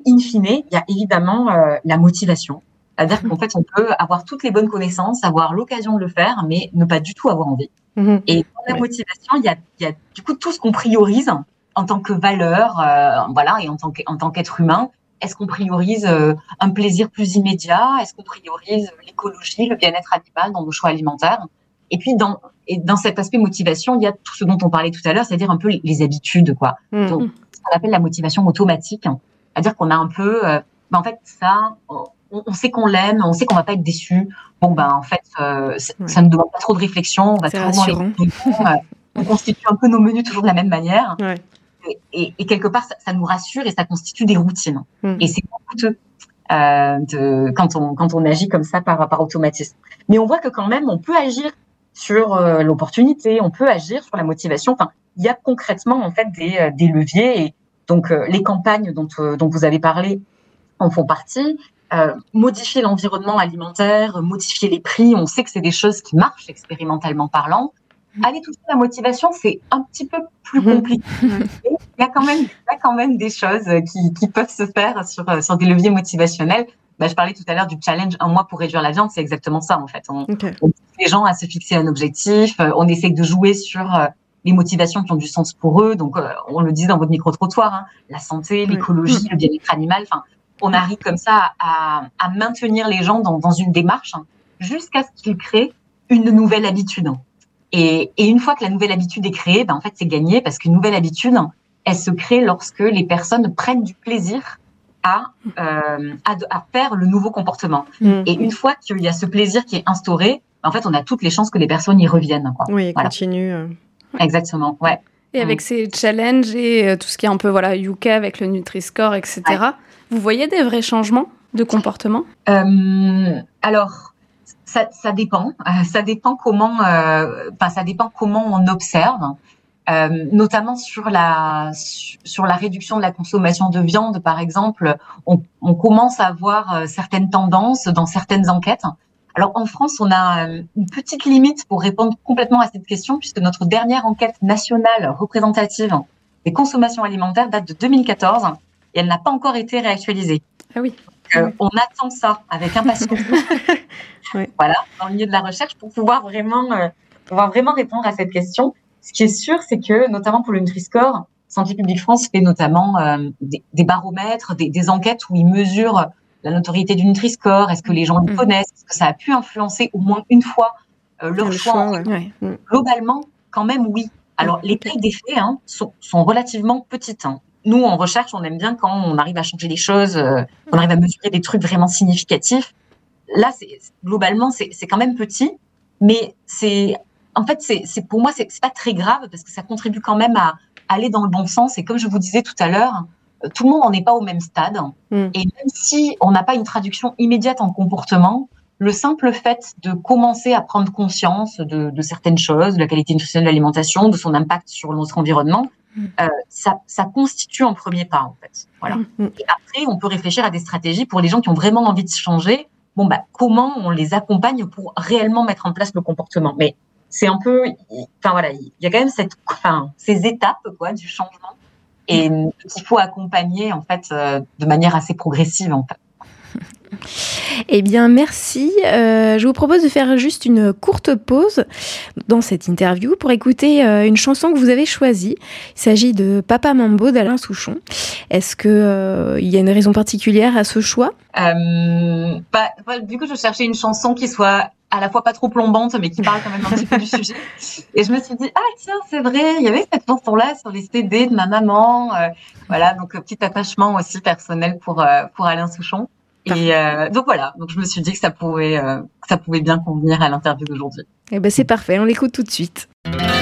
in fine, il y a évidemment la motivation. C'est-à-dire qu'en fait, on peut avoir toutes les bonnes connaissances, avoir l'occasion de le faire, mais ne pas du tout avoir envie. Et dans la motivation, il y a du coup tout ce qu'on priorise en tant que valeur, et en tant qu'être humain. Est-ce qu'on priorise un plaisir plus immédiat? Est-ce qu'on priorise l'écologie, le bien-être animal dans nos choix alimentaires? Et puis dans cet aspect motivation, il y a tout ce dont on parlait tout à l'heure, c'est-à-dire un peu les habitudes, quoi. Donc, ce qu'on appelle la motivation automatique, c'est-à-dire qu'on a un peu, en fait, ça, on sait qu'on l'aime, on sait qu'on va pas être déçu. Bon, en fait, ça ne demande pas trop de réflexion. On va toujours on constitue un peu nos menus toujours de la même manière. Ouais. Et quelque part, ça nous rassure et ça constitue des routines. Et c'est coûteux quand on agit comme ça par automatisme. Mais on voit que quand même, on peut agir sur l'opportunité, on peut agir sur la motivation. Enfin, il y a concrètement en fait des leviers. Et donc, les campagnes dont vous avez parlé en font partie. Modifier l'environnement alimentaire, modifier les prix, on sait que c'est des choses qui marchent expérimentalement parlant. Aller toucher la motivation, c'est un petit peu plus compliqué. Il y a quand même des choses qui peuvent se faire sur des leviers motivationnels. Je parlais tout à l'heure du challenge 1 mois pour réduire la viande, c'est exactement ça en fait. On pousse les gens à se fixer un objectif, on essaie de jouer sur les motivations qui ont du sens pour eux. Donc, on le dit dans votre micro-trottoir, la santé, l'écologie, le bien-être animal. Enfin, on arrive comme ça à maintenir les gens dans une démarche jusqu'à ce qu'ils créent une nouvelle habitude. Et une fois que la nouvelle habitude est créée, en fait, c'est gagné parce qu'une nouvelle habitude, elle se crée lorsque les personnes prennent du plaisir à faire le nouveau comportement. Et une fois qu'il y a ce plaisir qui est instauré, en fait, on a toutes les chances que les personnes y reviennent, quoi. Oui, continue. Exactement, ouais. Et avec ces challenges et tout ce qui est un peu Yuka avec le Nutri-Score, etc., vous voyez des vrais changements de comportement? Alors, ça dépend. Ça dépend comment on observe. Notamment sur la réduction de la consommation de viande, par exemple, on commence à voir certaines tendances dans certaines enquêtes. Alors en France, on a une petite limite pour répondre complètement à cette question, puisque notre dernière enquête nationale représentative des consommations alimentaires date de 2014 et elle n'a pas encore été réactualisée. Ah oui. On attend ça avec impatience. Voilà, dans le milieu de la recherche, pour pouvoir vraiment répondre à cette question. Ce qui est sûr, c'est que, notamment pour le Nutri-Score, Santé publique France fait notamment des baromètres, des enquêtes où ils mesurent la notoriété du Nutri-Score. Est-ce que les gens le connaissent? Est-ce que ça a pu influencer au moins une fois leur choix? Globalement, quand même, oui. Alors, les tailles d'effet sont relativement petites. Nous, en recherche, on aime bien quand on arrive à changer les choses, on arrive à mesurer des trucs vraiment significatifs. Là, globalement, c'est quand même petit, mais pour moi, c'est pas très grave parce que ça contribue quand même à aller dans le bon sens. Et comme je vous disais tout à l'heure, tout le monde n'en est pas au même stade. Et même si on n'a pas une traduction immédiate en comportement, le simple fait de commencer à prendre conscience de certaines choses, de la qualité nutritionnelle de l'alimentation, de son impact sur notre environnement, ça constitue un premier pas, en fait. Voilà. Et après, on peut réfléchir à des stratégies pour les gens qui ont vraiment envie de changer. Comment on les accompagne pour réellement mettre en place le comportement? Mais c'est un peu, il y a quand même ces étapes, du changement, et qu'il faut accompagner, en fait, de manière assez progressive, en fait. Eh bien, merci. Je vous propose de faire juste une courte pause dans cette interview pour écouter une chanson que vous avez choisie. Il s'agit de Papa Mambo d'Alain Souchon. Est-ce qu'il y a une raison particulière à ce choix? Du coup, je cherchais une chanson qui soit à la fois pas trop plombante, mais qui parle quand même un petit peu du sujet. Et je me suis dit, tiens, c'est vrai, il y avait cette chanson-là sur les CD de ma maman. Donc petit attachement aussi personnel pour Alain Souchon. Et donc voilà, donc je me suis dit que ça pouvait bien convenir à l'interview d'aujourd'hui. Eh ben c'est parfait, on l'écoute tout de suite.